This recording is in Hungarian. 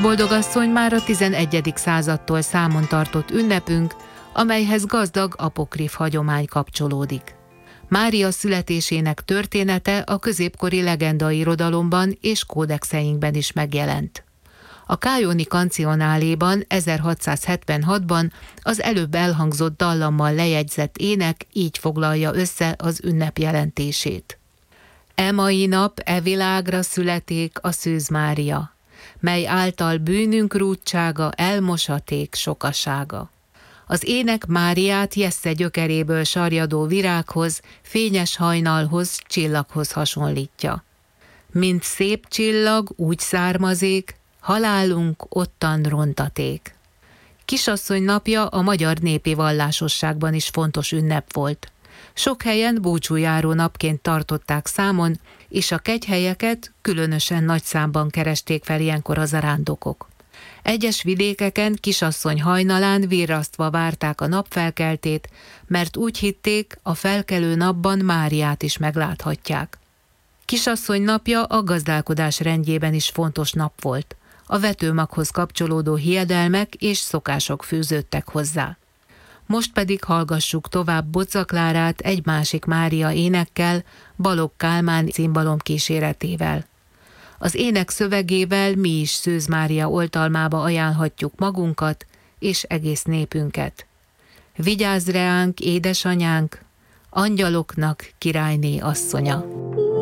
Kisboldogasszony már a 11. századtól számon tartott ünnepünk, amelyhez gazdag apokrif hagyomány kapcsolódik. Mária születésének története a középkori legendairodalomban és kódexeinkben is megjelent. A Cajoni Cancionáléban 1676-ban az előbb elhangzott dallammal lejegyzett ének így foglalja össze az ünnep jelentését. E mai nap e világra születik a Szűz Mária, mely által bűnünk rúdsága elmosaték sokasága. Az ének Máriát Jessze gyökeréből sarjadó virághoz, fényes hajnalhoz, csillaghoz hasonlítja. Mint szép csillag úgy származék, halálunk ottan rontaték. Kisasszony napja a magyar népi vallásosságban is fontos ünnep volt. Sok helyen búcsújáró napként tartották számon, és a kegyhelyeket különösen nagy számban keresték fel ilyenkor a zarándokok. Egyes vidékeken kisasszony hajnalán virrasztva várták a napfelkeltét, mert úgy hitték, a felkelő napban Máriát is megláthatják. Kisasszony napja a gazdálkodás rendjében is fontos nap volt. A vetőmaghoz kapcsolódó hiedelmek és szokások fűződtek hozzá. Most pedig hallgassuk tovább Bocza Klárát egy másik Mária énekkel, Balogh Kálmán cimbalom kíséretével. Az ének szövegével mi is Szűz Mária oltalmába ajánlhatjuk magunkat és egész népünket. Vigyázz reánk, édesanyánk, angyaloknak királyné asszonya!